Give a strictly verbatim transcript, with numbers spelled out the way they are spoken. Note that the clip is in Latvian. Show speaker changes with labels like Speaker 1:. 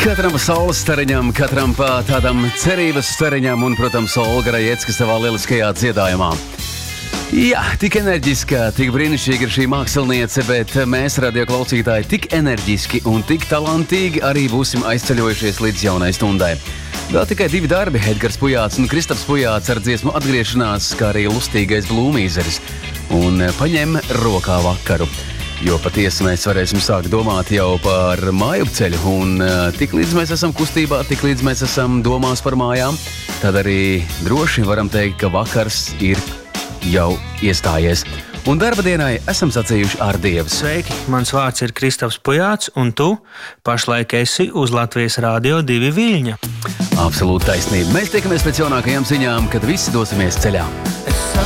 Speaker 1: Katram saules stariņam, katram pa tādam cerības stariņam un, protams, Olga Rajecka savā lieliskajā dziedājumā. Jā, tik enerģiska, tik brīnišķīga ir šī māksliniece, bet mēs, radio klausītāji, tik enerģiski un tik talantīgi arī būsim aizceļojušies līdz jaunai stundai. Vēl tikai divi darbi, Edgars Pujāts un Kristaps Pujāts ar dziesmu Atgriešanās, kā arī lustīgais Blūmīzeris un Paņem rokā vakaru. Jo patiesi mēs varēsim sākt domāt jau par mājupceļu, un tik līdz mēs esam kustībā, tik līdz mēs esam domās par mājām, tad arī droši varam teikt, ka vakars ir jau iestājies. Un darba dienai esam sacījuši ar Dievu.
Speaker 2: Sveiki, mans vārds ir Kristaps Pujāts, un tu pašlaik esi uz Latvijas Rādio divi Viļņa.
Speaker 1: Absolūti taisnība. Mēs tiekamies pēc jaunākajām ziņām, kad visi dosimies ceļā.